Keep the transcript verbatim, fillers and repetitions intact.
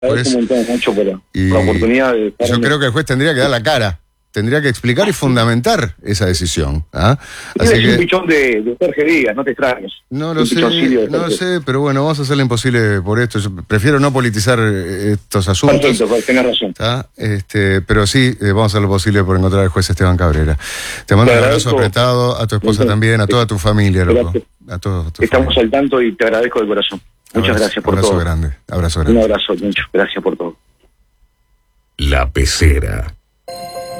agradezco un montón, mucho por la, y por la oportunidad de estar yo en- creo que el juez tendría que dar la cara, tendría que explicar y fundamentar esa decisión. ¿ah? Es Así un que pichón de, de Jorge Díaz, no te extrañes. no lo Un sé, pichoncillo de no lo Jorge. sé, pero bueno, vamos a hacer lo imposible por esto. Yo prefiero no politizar eh, estos asuntos. Perfecto, pues, tenés razón. ¿Tá? Este, pero sí, eh, vamos a hacer lo posible por encontrar al juez Esteban Cabrera. Te mando Te un abrazo agradezco. apretado, a tu esposa Entonces, también, a toda tu familia, loco. gracias. A todos. tu Estamos familia. al tanto y te agradezco de corazón. Muchas Abrazo- gracias por abrazo todo. grande, abrazo Un grande. abrazo, mucho. Gracias por todo. La Pecera.